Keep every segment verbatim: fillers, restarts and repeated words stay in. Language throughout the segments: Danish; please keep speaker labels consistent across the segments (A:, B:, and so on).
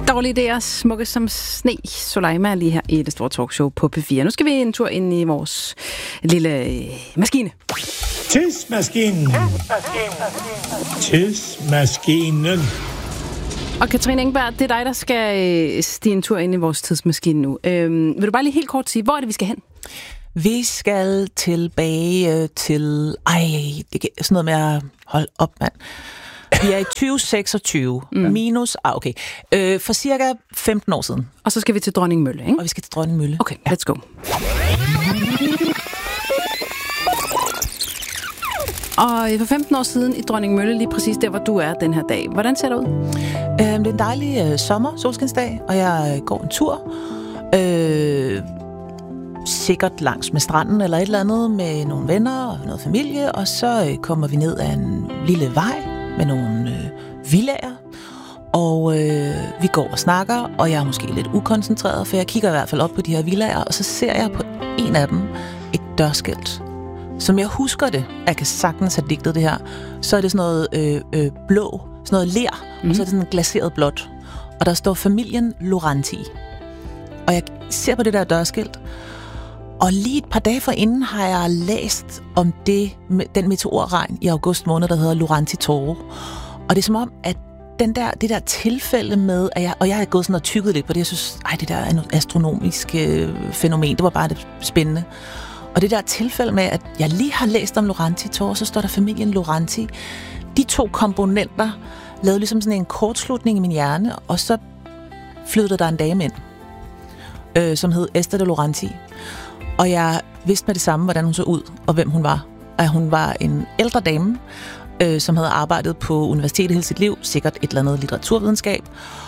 A: Dårlige idéer, smukke som sne. Soleima lige her i det store talkshow på P fire. Nu skal vi en tur ind i vores lille øh, maskine.
B: Tidsmaskinen. Tidsmaskinen.
A: Og Katrine Engberg, det er dig, der skal øh, stige en tur ind i vores tidsmaskine nu. Øh, vil du bare lige helt kort sige, hvor er det, vi skal hen?
C: Vi skal tilbage til... Ej, det er sådan noget med at holde op, mand. Vi er i tyve seksogtyve, mm. minus... Ah, okay. Øh, for cirka femten år siden.
A: Og så skal vi til Dronningmølle, ikke?
C: Og vi skal til Dronningmølle.
A: Okay, ja. Let's go. Og for femten år siden i Dronningmølle, lige præcis der, hvor du er den her dag. Hvordan ser det ud?
C: Øh, det er en dejlig øh, sommer, solskinsdag, og jeg går en tur. Øh, sikkert langs med stranden eller et eller andet med nogle venner og noget familie. Og så øh, kommer vi ned ad en lille vej med nogle øh, villager. Og øh, vi går og snakker, og jeg er måske lidt ukoncentreret, for jeg kigger i hvert fald op på de her villager, og så ser jeg på en af dem et dørskilt. Som jeg husker det, jeg kan sagtens have digtet det her, så er det sådan noget øh, øh, blå, sådan noget ler, mm. og så er det sådan glaseret blåt. Og der står familien Loranti. Og jeg ser på det der dørskilt, og lige et par dage forinden har jeg læst om det, den meteorregn i august måned, der hedder Loranti Toro. Og det er som om, at den der, det der tilfælde med, at jeg, og jeg har gået sådan og tykket lidt på det, jeg synes, ej, det der astronomiske fænomen, det var bare det spændende. Og det der tilfælde med, at jeg lige har læst om Loranti Toro, så står der familien Loranti. De to komponenter lavede ligesom sådan en kortslutning i min hjerne, og så flyttede der en dame ind, øh, som hed Esther de Loranti. Og jeg vidste med det samme, hvordan hun så ud, og hvem hun var. At hun var en ældre dame, øh, som havde arbejdet på universitetet hele sit liv, sikkert et eller andet litteraturvidenskab.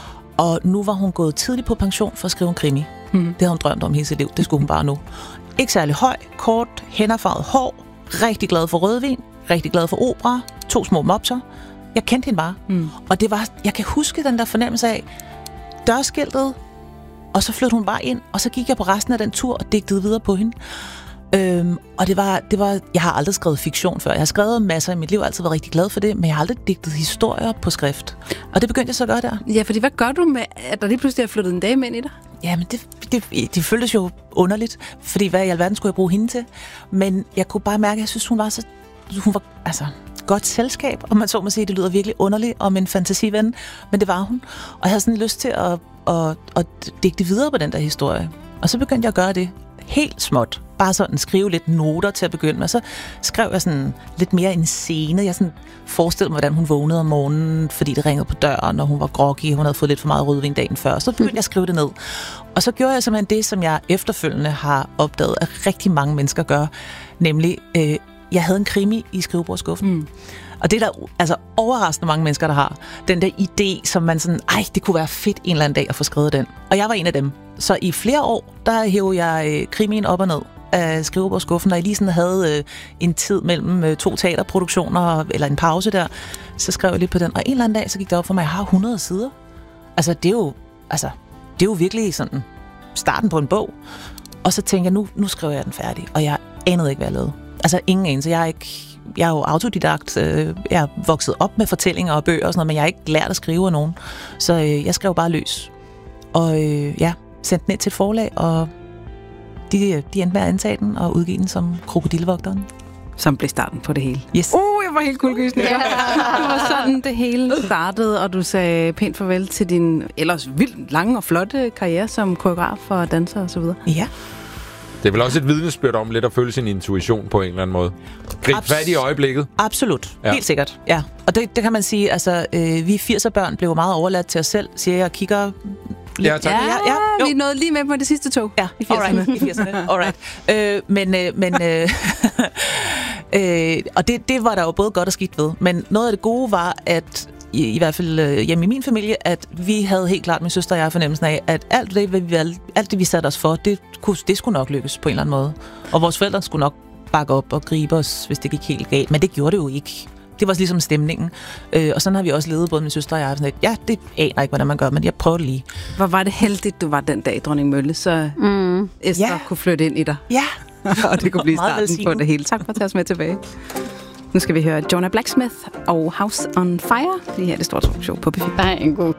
C: Og nu var hun gået tidligt på pension for at skrive en krimi. Mm. Det havde hun drømt om hele sit liv, det skulle hun bare nu. Ikke særlig høj, kort, hænderfarvet hår, rigtig glad for rødvin, rigtig glad for opera, to små mopser. Jeg kendte hende bare. Mm. Og det var, jeg kan huske den der fornemmelse af dørskiltet, og så flyttede hun bare ind, og så gik jeg på resten af den tur og digtede videre på hende. Øhm, og det var, det var, jeg har aldrig skrevet fiktion før. Jeg har skrevet masser i mit liv, og altid været rigtig glad for det, men jeg har aldrig digtet historier på skrift. Og det begyndte jeg så at gøre der.
A: Ja, fordi hvad gør du med, at der lige pludselig er flyttet en dame ind i dig?
C: Jamen, det, det, det føltes jo underligt, fordi hvad i alverden skulle jeg bruge hende til? Men jeg kunne bare mærke, at jeg synes, hun var så... Hun var, altså... godt selskab, og man så må sige, det lyder virkelig underligt om en fantasiven, men det var hun. Og jeg havde sådan lyst til at, at, at digte videre på den der historie. Og så begyndte jeg at gøre det helt småt. Bare sådan skrive lidt noter til at begynde med. Og så skrev jeg sådan lidt mere en scene. Jeg sådan forestillede mig, hvordan hun vågnede om morgenen, fordi det ringede på døren, og hun var groggy. Hun havde fået lidt for meget rødvin dagen før. Så begyndte jeg at skrive det ned. Og så gjorde jeg simpelthen det, som jeg efterfølgende har opdaget, at rigtig mange mennesker gør. Nemlig... Øh, Jeg havde en krimi i skrivebordskuffen. Mm. Og det er der altså overraskende mange mennesker, der har. Den der idé, som man sådan, ej, det kunne være fedt en eller anden dag at få skrevet den. Og jeg var en af dem. Så i flere år, der hævde jeg øh, krimien op og ned af skrivebordskuffen, og jeg lige sådan havde øh, en tid mellem øh, to teaterproduktioner, eller en pause der, så skrev jeg lidt på den. Og en eller anden dag, så gik det op for mig, at jeg har hundrede sider. Altså, det er jo, altså, det er jo virkelig sådan starten på en bog. Og så tænkte jeg, nu, nu skriver jeg den færdig. Og jeg anede ikke, hvad jeg lavede. Altså ingen anelse. Jeg er ikke, jeg er jo autodidakt. Jeg er vokset op med fortællinger og bøger og sådan noget, men jeg har ikke lært at skrive af nogen. Så øh, jeg skrev bare løs. Og øh, ja, sendte den ned til et forlag, og de, de endte med at antage den og udgive den som Krokodillevogteren.
A: Som blev starten på det hele.
C: Yes.
A: Uh, jeg var helt kuldegysende. Yeah. Det var sådan, det hele startede, og du sagde pænt farvel til din ellers vildt lange og flotte karriere som koreograf og danser og så videre.
C: Ja.
D: Det er vel også et vidnesbyrd om lidt at følge sin intuition på en eller anden måde. Grib Abs- fat i øjeblikket.
C: Absolut. Ja. Helt sikkert. Ja. Og det, det kan man sige, altså, øh, vi firser børn blev meget overladt til os selv, siger jeg og kigger...
A: Ja, tak. Ja, ja, ja, vi nåede lige med på det sidste tog.
C: Ja, i firserne. Alright. I firserne. Alright. Øh, men, øh, men øh, øh, og det, det var der jo både godt og skidt ved. Men noget af det gode var, at i, i hvert fald øh, hjemme i min familie, at vi havde helt klart, min søster og jeg, fornemmelsen af, at alt det, vi, alt det, vi satte os for, det, kunne, det skulle nok lykkes på en eller anden måde. Og vores forældre skulle nok bakke op og gribe os, hvis det gik helt galt. Men det gjorde det jo ikke. Det var ligesom stemningen. Øh, og sådan har vi også levet, både min søster og jeg. Sådan et, ja, det aner ikke, hvordan man gør, men jeg prøver det lige.
A: Hvor var det heldigt, du var den dag i Dronningmølle, så mm. Esther ja. kunne flytte ind i dig.
C: Ja.
A: Og det kunne blive starten på det hele. Tak for at tage os med tilbage. Nu skal vi høre Jonah Blacksmith og House on Fire. Det her er det store talkshow på P fire.
E: Der er en god